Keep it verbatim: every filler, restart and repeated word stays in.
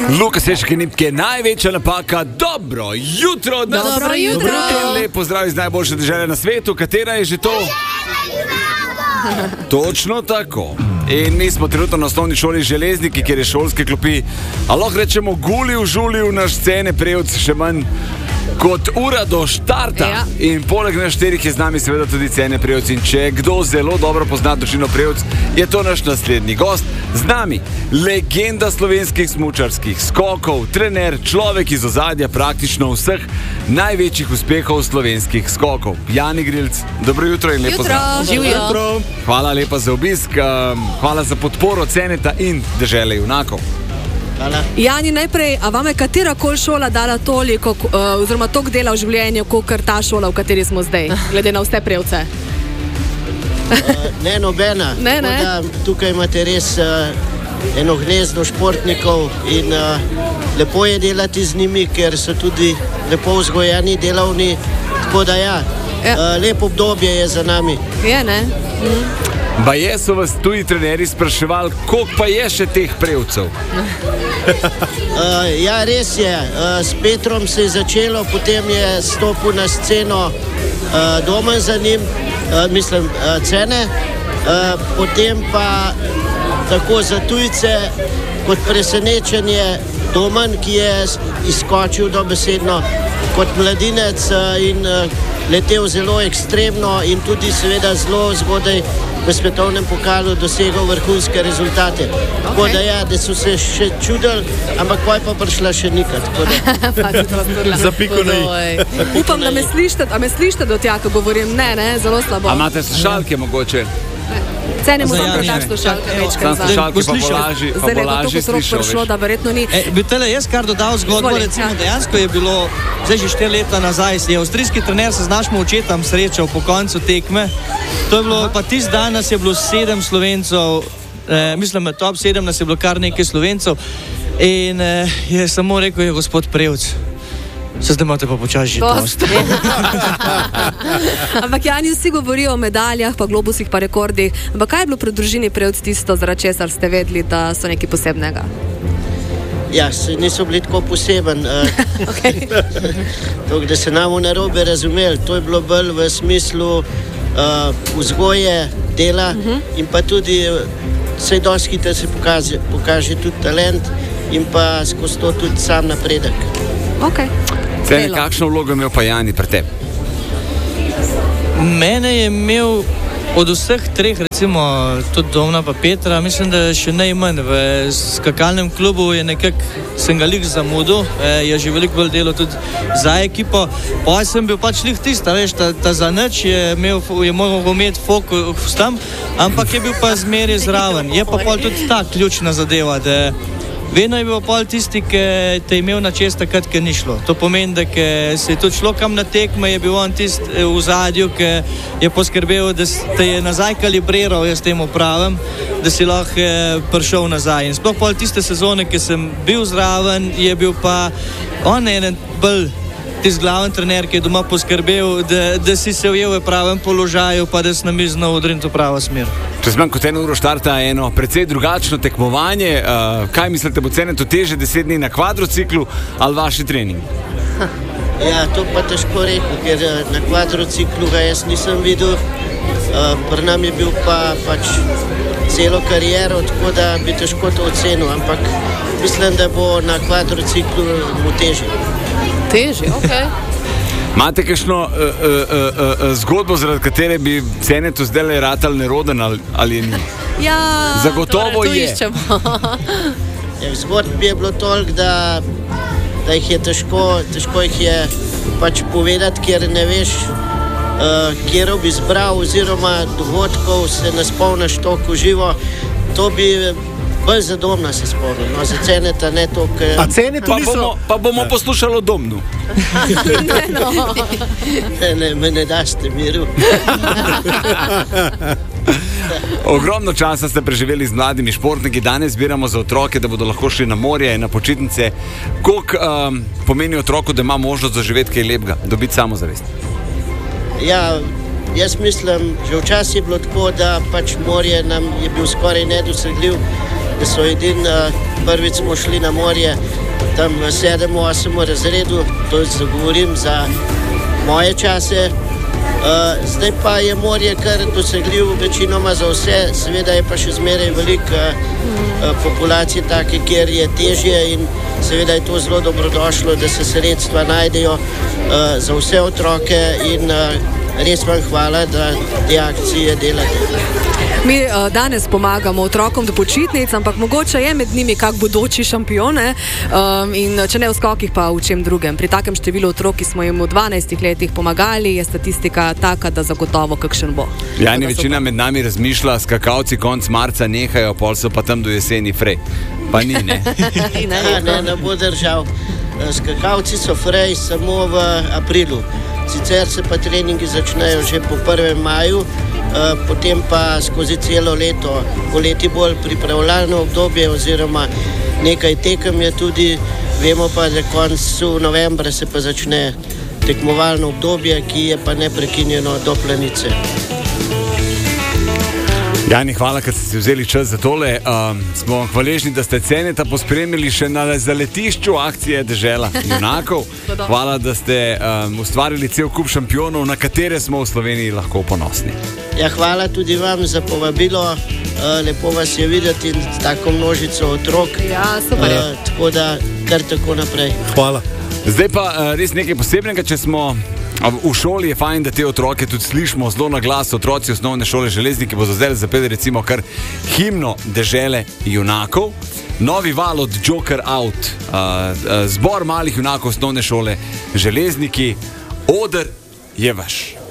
Luka Sečke Nipke, največja napaka. Dobro jutro, da Dobro jutro. Lepo zdrav iz najboljše dežele na svetu. Katera je že to? Točno tako. In mi smo trenutno na osnovni šoli Železniki, kjer je šolske klopi. A lahko rečemo guli v žuli v naš scene prejevc še manj kot ura do štarta. Ja. In poleg nas štirih je z nami seveda tudi cene prejevc. In če kdo zelo dobro pozna družino prejevc, je to naš naslednji gost. Z nami legenda slovenskih smučarskih skokov, trener, človek iz ozadja praktično vseh največjih uspehov slovenskih skokov. Jani Grilc, dobro jutro in lepo zdrav. Živijo. Hvala lepa za obisk, hvala za podporo Ceneta in Dežele junakov. Hvala. Jani, najprej, a vam je katera kol šola dala toliko, uh, oziroma toliko dela v življenju, kot ta šola, v kateri smo zdaj, glede na vse prejevce? Uh, ne, nobena. Ne, ne. Da, tukaj imate res uh, eno gnezdo športnikov in uh, lepo je delati z njimi, ker so tudi lepo vzgojeni, delavni. Tako da ja, Ja. uh, lepo obdobje je za nami. Je, ne? Mhm. Baje so vas tuji trenerji spraševali, koliko pa je še teh prejevcev? Uh, ja, res je. Uh, s Petrom se je začelo, potem je stopil na sceno uh, Domen za njim, uh, mislim, uh, Cene, uh, potem pa tako za tujce kot presenečenje Domen, ki je izskočil dobesedno kot mladinec uh, in uh, letel zelo ekstremno in tudi seveda zelo zgodaj v svetovnem pokalu dosegal vrhunske rezultate. Tako Okay. da ja, da so se še čudili, ampak kaj pa prišla še nikad. Za piko na i. Upam, da me slišite, a me slišite do tja, ko govorim. Ne, ne, zelo slabo. A imate slušalke mogoče? Cenim Za vsem Jani, predaš ne. slušalke Evo, večkrat Sam za. slušalke Bo pa slišal. bolaži, pa Zdaj je pa bolaži toliko srok slišal, prišlo, veš. da verjetno ni. E, bi tele jaz kar dodal zgodbo, Izvoli, recimo, ja. dejansko je bilo, zdaj že štiri leta nazaj, je avstrijski trener se z našim očetom srečal po koncu tekme. To je bilo, pa tisti dan nas je bilo sedem Slovencev, eh, mislim, da top sedem nas je bilo kar nekaj Slovencev in eh, je samo rekel, je gospod Prevc, se zdaj imate pa počasi že dost. Ampak Jani, vsi govorijo o medaljah, pa globusih, pa rekordih. Ampak kaj je bilo pri družini Prevc tisto, zaradi česar ste vedeli, da so nekaj posebnega? Ja, se niso bili tako poseben. Uh, Okay. to, da se nam narobe razumeli, to je bilo bolj v smislu uh, vzgoje, dela uh-huh. in pa tudi vse dosti hitro se pokaže, pokaže tudi talent in pa skozi to tudi sam napredek. Okay. Cene, Delo. kakšno vlogo je imel pa Jani pri tebi? Mene je imel od vseh treh, recimo tudi Domna pa Petra, mislim, da še najmanj. V skakalnem klubu je nekako, sem ga lik zamudil, eh, je že veliko bolj delo tudi za ekipo. Pa sem bil pač lih tista, veš, ta, ta za nič je, imel, je moral imeti fokus tam, ampak je bil pa zmeraj zraven. Je pa pol tudi ta ključna zadeva, da vedno je bil pol tisti, ki te je imel na čest takrat, ki ni šlo. To pomeni, da ke se je tudi šlo kam na tekme, je bil on tisti v zadju, ki je poskrbel, da te je nazaj kalibriral, jaz temu pravim, da si lahko eh, prišel nazaj. In sploh pol tiste sezone, ki sem bil zraven, je bil pa on enen bolj tisti glaven trener, ki je doma poskrbel, da, da si se ujel v pravem položaju, pa da si nam znal odriniti v pravo smer. Čez manj kot eno uro štarta eno precej drugačno tekmovanje. Uh, kaj mislite, bo Cenetu teže deset dni na kvadrociklu ali vaši treningi? Ja, to pa težko rekel, ker eh, na kvadrociklu ga jaz nisem videl. Uh, pri nam je bil pa pač celo kariero, tako da bi težko to ocenil, ampak mislim, da bo na kvadrociklu mu težje. Težje, okej. Imate kakšno uh, uh, uh, uh, zgodbo, zaradi katere bi Cenetu zdaj le ratal neroden ali, ali ni? Ja, Zagotovo torej, to je. iščemo. Ja, zgodb je bilo toliko, da, da jih je težko, težko jih je pač povedati, ker ne veš, uh, kjer bi zbral, oziroma dogodkov se ne spomniš toliko živo. To bi bolj za Domna se spomnim, no, za Ceneta ne toliko. A Cenetu Pa niso... bomo, pa bomo poslušali o Domnu. Ne, no. Ne, ne, me ne daste miru. Ogromno časa ste preživeli z mladimi športniki, danes zbiramo za otroke, da bodo lahko šli na morje in na počitnice. Koliko um, pomeni otroku, da ima možnost zaživeti kaj lepega, dobiti samozavest? Ja, jaz mislim, že včasih je bilo tako, da pač morje nam je bil skoraj nedosegljiv, da so edini, prvič smo šli na morje, tam v sedem osem razredu, to zagovorim za moje čase. Uh, zdaj pa je morje kar dosegljivo večinoma za vse, seveda je pa še zmeraj veliko uh, populacije take, kjer je težje in seveda je to zelo dobrodošlo, da se sredstva najdejo uh, za vse otroke in uh, res vam hvala, da te akcije delate. Mi uh, danes pomagamo otrokom do počitnic, ampak mogoče je med njimi kak bodoči šampion, um, in če ne v skokih, pa v čem drugem. Pri takem številu otrok, ki smo jim v dvanajstih letih pomagali, je statistika taka, da zagotovo kakšen bo. Jani, večina med nami razmišlja, skakalci konc marca nehajo, pol so pa tam do jeseni frej. Pa ni, ne? ne, ne, ne bo držal. Skakalci so frej samo v aprilu. Sicer se pa treningi začnejo že po prvem maju, potem pa skozi celo leto, poleti bolj pripravljalno obdobje oziroma nekaj tekem je tudi, vemo pa, da koncu novembra se pa začne tekmovalno obdobje, ki je pa neprekinjeno do Planice. Jani, hvala, ker ste si vzeli čas za tole. Um, smo hvaležni, da ste Ceneta pospremili še na zaletišču akcije Dežela junakov. Hvala, da ste um, ustvarili cel kup šampionov, na katere smo v Sloveniji lahko ponosni. Ja, hvala tudi vam za povabilo. Uh, lepo vas je videti in tako množico otrok. Ja, super je. Uh, tako da kar tako naprej. Hvala. Zdaj pa uh, res nekaj posebnega, če smo v šoli, je fajn, da te otroke tudi slišimo zelo na glas. Otroci osnovne šole Železniki bodo zdaj zapeli recimo kar himno Dežele junakov. Novi val od Joker Out, uh, uh, zbor malih junakov osnovne šole Železniki. Oder je vaš.